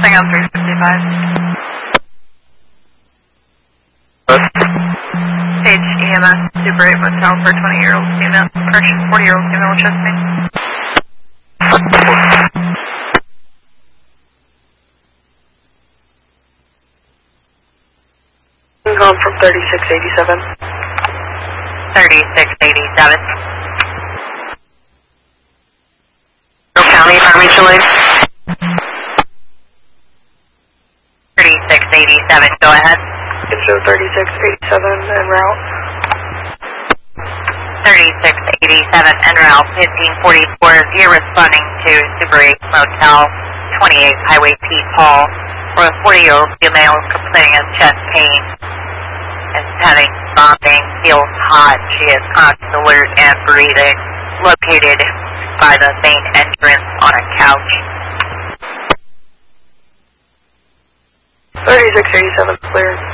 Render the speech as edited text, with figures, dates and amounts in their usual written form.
Thing on 355. Page EMS, Super 8 Motel for 20-year-old female, correction, 40-year-old female with chest pain. Home from 3687. 3687. County, Farmington Lane. 3687, go ahead. So 3687 en route. 3687 en route, 1544. You're responding to Super 8 Motel, 28 Highway P. Paul, where a 40-year-old female is complaining of chest pain. Is having vomiting, feels hot. She is conscious, alert, and breathing. Located by the main entrance on a couch. 3687 clear.